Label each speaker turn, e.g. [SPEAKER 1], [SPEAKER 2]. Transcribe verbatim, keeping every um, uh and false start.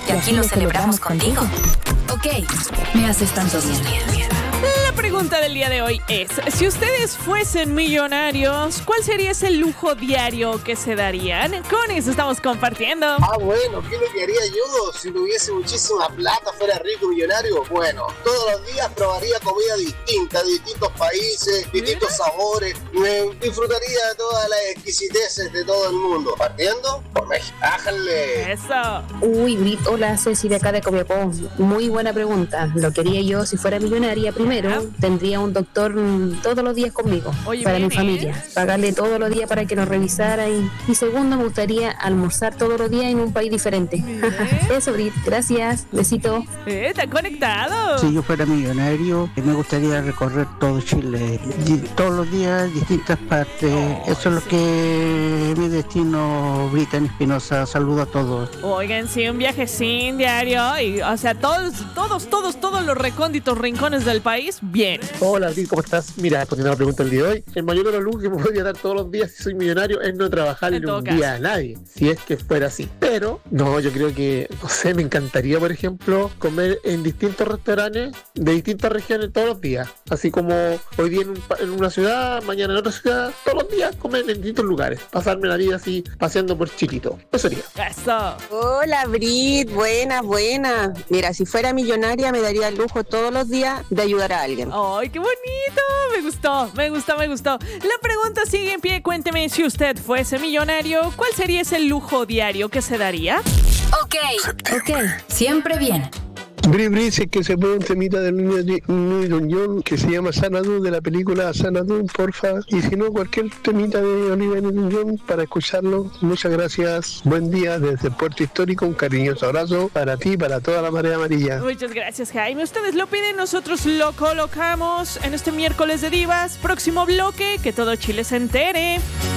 [SPEAKER 1] y aquí lo celebramos contigo. Ok, me haces tanto bien.
[SPEAKER 2] La pregunta del día de hoy es, si ustedes fuesen millonarios, ¿cuál sería ese lujo diario que se darían? Con eso estamos compartiendo.
[SPEAKER 3] Ah, bueno, ¿qué es lo que haría yo si tuviese muchísima plata, fuera rico y millonario? Bueno, todos los días probaría comida distinta, de distintos países, distintos ¿Mira? sabores. Me disfrutaría de todas las exquisiteces de todo el mundo. Partiendo por México. ¡Ájale!
[SPEAKER 2] ¡Eso!
[SPEAKER 4] Uy, Brit, hola, Ceci de acá de Copiapó. Muy buena pregunta. Lo quería yo si fuera millonaria. Primero, ¿Ah? tendría un doctor todos los días conmigo.
[SPEAKER 2] Oye,
[SPEAKER 4] para
[SPEAKER 2] bien,
[SPEAKER 4] mi familia.
[SPEAKER 2] ¿eh?
[SPEAKER 4] Pagarle todos los días para que nos revisara. Y, y segundo, me gustaría almorzar todos los días en un país diferente. Eso, Brit. Gracias. Besito.
[SPEAKER 2] ¿Eh? ¿Está conectado?
[SPEAKER 5] Si yo fuera millonario, me gustaría recorrer todo Chile. Y todos los días, distintas partes. Oh, Eso es lo
[SPEAKER 2] sí.
[SPEAKER 5] que es mi destino, Brittany Espinosa. Saludo a todos.
[SPEAKER 2] Oigan, sí, un viaje sin diario. Y, o sea, todos, todos, todos, todos los recónditos rincones del país, bien.
[SPEAKER 6] Hola, Brit, ¿cómo estás? Mira, respondiendo a la pregunta del día de hoy, el mayor de los lujos que me podría dar todos los días si soy millonario es no trabajar en un día a nadie, si es que fuera así. Pero, no, yo creo que, no sé, me encantaría, por ejemplo, comer en distintos restaurantes de distintas regiones todos los días. Así como hoy día en, un, en una ciudad, mañana en otra ciudad, todos los días comer en distintos lugares. Pasarme la vida así, paseando por Chilito. Eso sería.
[SPEAKER 2] Eso.
[SPEAKER 7] Hola, Brit, buena, buena. Mira, si fuera millonaria me daría el lujo todos los días de ayudar a alguien.
[SPEAKER 2] ¡Ay, qué bonito! Me gustó, me gustó, me gustó. La pregunta sigue en pie. Cuénteme, si usted fuese millonario, ¿cuál sería ese lujo diario que se daría?
[SPEAKER 1] Ok, ok, siempre bien.
[SPEAKER 8] Bri Bri, si es que se pone un temita del Newton John que se llama Sanadu, de la película Sanadu, porfa. Y si no, cualquier temita de Olivia Newton-John para escucharlo. Muchas gracias. Buen día desde Puerto Histórico. Un cariñoso abrazo para ti y para toda la marea amarilla.
[SPEAKER 2] Muchas gracias, Jaime. Ustedes lo piden, nosotros lo colocamos en este miércoles de divas. Próximo bloque, que todo Chile se entere.